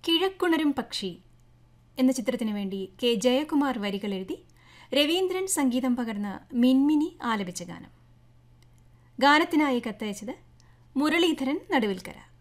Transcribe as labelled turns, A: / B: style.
A: കിഴക്കുണരും പക്ഷി എന്ന ചിത്രത്തിനു വേണ്ടി കെ ജയകുമാർ വരികൾ എഴുതി രവീന്ദ്രൻ സംഗീതം പകർന്ന് മിൻമിനി ആലപിച്ച ഗാനം. ഗാനത്തിനായി കത്തയച്ചത് മുരളീധരൻ നടുവിൽക്കര.